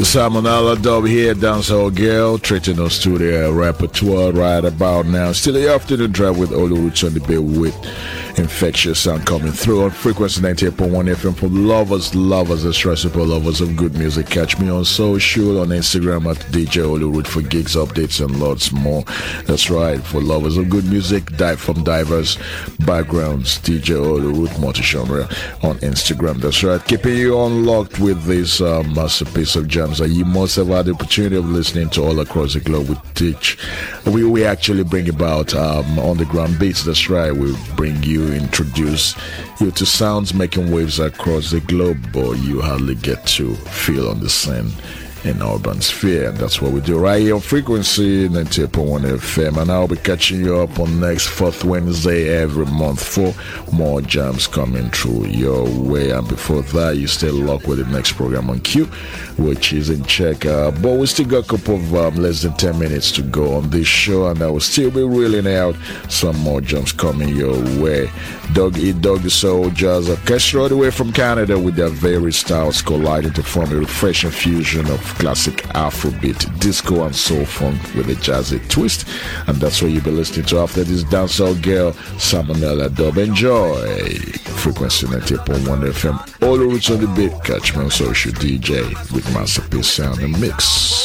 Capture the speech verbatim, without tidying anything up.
Salmonella Dub here, Dancehall Girl, treating us to their repertoire right about now. Still the afternoon drive with all the roots on the bed with infectious sound coming through on frequency ninety-eight point one F M for lovers, lovers, and stressful lovers of good music. Catch me on social, on Instagram at D J Oluroot for gigs, updates, and lots more. That's right, for lovers of good music, dive from diverse backgrounds. D J Oluroot multi-genre on Instagram. That's right, keeping you unlocked with this uh, masterpiece of jams that you must have had the opportunity of listening to all across the globe. We teach, we we actually bring about um, underground beats. That's right, we bring you. Introduce you to sounds making waves across the globe, but you hardly get to feel on the scene in urban sphere, and that's what we do right here on frequency ninety-eight point one F M. And I'll be catching you up on next fourth Wednesday every month for more jams coming through your way. And before that, you stay locked with the next program on Q, which is in check. Uh, but we still got a couple of um, less than ten minutes to go on this show, and I will still be reeling out some more jams coming your way. Doug E. Doug the Soul Jazz Orchestra all the way from Canada with their various styles colliding to form a refreshing fusion of classic Afrobeat, disco, and soul funk with a jazzy twist. And that's what you'll be listening to after this Dancehall Girl, Salmonella Dub. Enjoy frequency ninety-eight point one F M. All the roots on the beat. Catch me on social D J with Masterpiece Sound and Mix.